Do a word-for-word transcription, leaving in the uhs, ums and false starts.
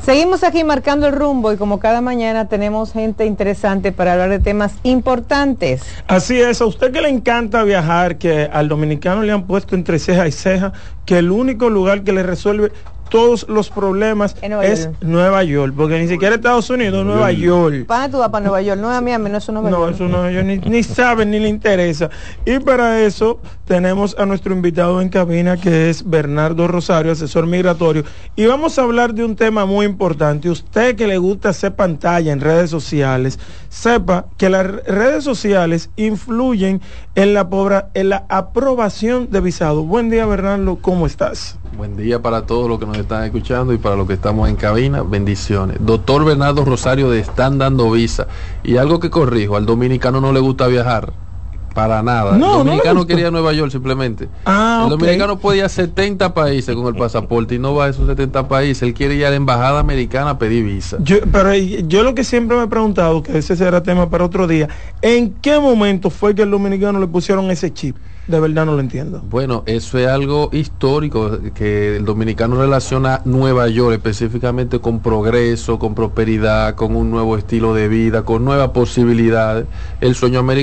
Seguimos aquí marcando el rumbo y como cada mañana tenemos gente interesante para hablar de temas importantes. Así es, a usted que le encanta viajar, que al dominicano le han puesto entre ceja y ceja, que el único lugar que le resuelve todos los problemas Nueva es York. Nueva York, porque ni siquiera Estados Unidos, Nueva York. ¿Para tú vas para Nueva York? No es a Miami, no es Nueva no, York. No, eso no, yo ni, ni saben ni le interesa. Y para eso tenemos a nuestro invitado en cabina, que es Bernardo Rosario, asesor migratorio. Y vamos a hablar de un tema muy importante. Usted que le gusta hacer pantalla en redes sociales, sepa que las redes sociales influyen en la, pobra, en la aprobación de visado. Buen día, Bernardo, ¿cómo estás? Buen día para todos los que nos están escuchando y para los que estamos en cabina, bendiciones. Doctor Bernardo Rosario de Están Dando Visa. Y algo que corrijo, al dominicano no le gusta viajar, para nada. No, el dominicano no quería Nueva York simplemente. Ah, el okay. dominicano puede ir a setenta países con el pasaporte y no va a esos setenta países. Él quiere ir a la embajada americana a pedir visa. Yo, pero yo lo que siempre me he preguntado, que ese será tema para otro día, ¿en qué momento fue que el dominicano le pusieron ese chip? De verdad no lo entiendo. Bueno, eso es algo histórico, que el dominicano relaciona Nueva York específicamente con progreso, con prosperidad, con un nuevo estilo de vida, con nuevas posibilidades. El sueño americano